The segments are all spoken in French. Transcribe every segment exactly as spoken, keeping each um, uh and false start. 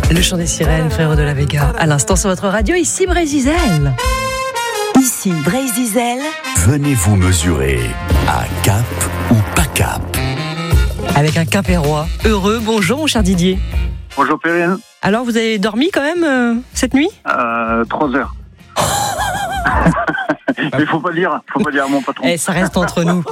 Le chant des sirènes, Frérot de la Vega. À l'instant sur votre radio, ici Brésil. Ici Brésil. Venez vous mesurer à Cap ou pas Cap. Avec un Quimpérois heureux. Bonjour mon cher Didier. Bonjour Perrine. Alors vous avez dormi quand même euh, cette nuit ? Euh, trois heures. Il faut pas dire, faut pas dire à mon patron. Eh, ça reste entre nous.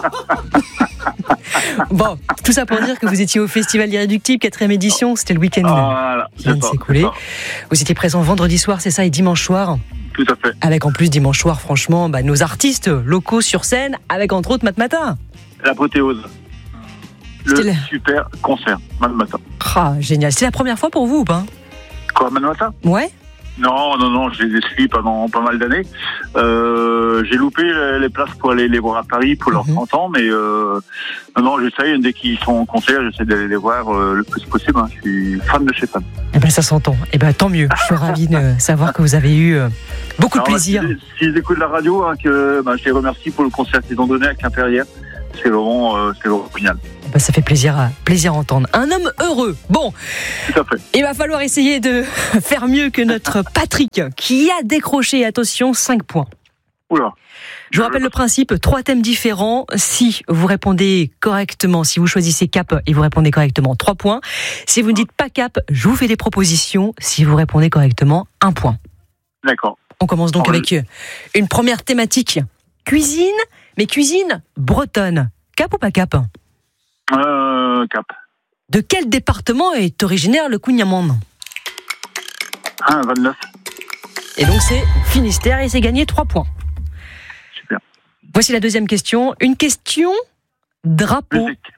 Bon, tout ça pour dire que vous étiez au Festival Irréductible, quatrième édition, c'était le week-end Voilà, qui vient de ça, s'écouler. Vous étiez présent vendredi soir, c'est ça, et dimanche soir. Tout à fait. Avec en plus dimanche soir, franchement, bah, nos artistes locaux sur scène, avec entre autres Matmata. L'apothéose. Le C'était la- super concert, Matmata. Ah, génial. C'est la première fois pour vous ou pas ? Quoi, Matmata ? Ouais. Non, non, non, je les ai suivis pendant pas mal d'années. Euh, j'ai loupé les, les places pour aller les voir à Paris pour leurs Mhm. trente ans, mais euh, non, non, j'essaye, dès qu'ils sont en concert, j'essaie d'aller les voir euh, le plus possible. Hein. Je suis fan de chez fan. Eh ben ça s'entend. Eh ben tant mieux. Je suis ravi de savoir que vous avez eu euh, beaucoup de Alors, plaisir. S'ils si, si écoutent la radio, hein, que, bah, je les remercie pour le concert qu'ils ont donné à Quimper. C'est vraiment, euh, c'est vraiment génial. Eh ben, ça fait plaisir à, plaisir à entendre. Un homme heureux. Bon, Tout à fait. il va falloir essayer de faire mieux que notre Patrick, qui a décroché, attention, cinq points. Oula. Je vous rappelle le principe, trois thèmes différents. Si vous répondez correctement, si vous choisissez Cap et vous répondez correctement, trois points. Si vous ne dites pas Cap, je vous fais des propositions. Si vous répondez correctement, un point. D'accord. On commence donc Oh, avec une première thématique. Cuisine, mais cuisine bretonne. Cap ou pas Cap ? Euh, Cap. De quel département est originaire le Kouign-Amann ? Ah, vingt-neuf. Et donc c'est Finistère et c'est gagné trois points. Super. Voici la deuxième question. Une question drapeau. Musique.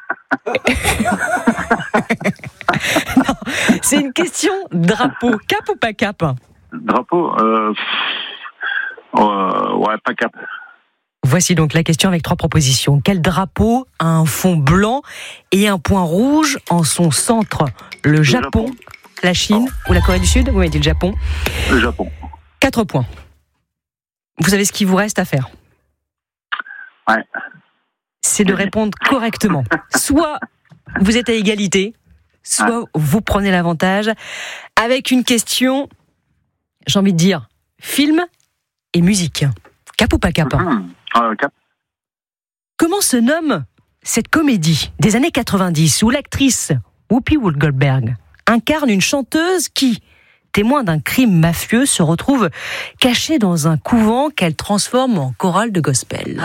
Non, c'est une question drapeau. Cap ou pas Cap ? Drapeau. Euh, euh, ouais, pas Cap. Voici donc la question avec trois propositions. Quel drapeau a un fond blanc et un point rouge en son centre ? Le Japon, Japon. la Chine ou la Corée du Sud ? Vous m'avez dit le Japon. Le Japon. Quatre points. Vous savez ce qu'il vous reste à faire ? Ouais. C'est de répondre correctement. Soit vous êtes à égalité, soit vous prenez l'avantage avec une question, j'ai envie de dire, film et musique. Cap ou pas Cap ? Mmh. Euh, Cap. Comment se nomme cette comédie des années quatre-vingt-dix où l'actrice Whoopi Goldberg incarne une chanteuse qui, témoin d'un crime mafieux, se retrouve cachée dans un couvent qu'elle transforme en chorale de gospel ?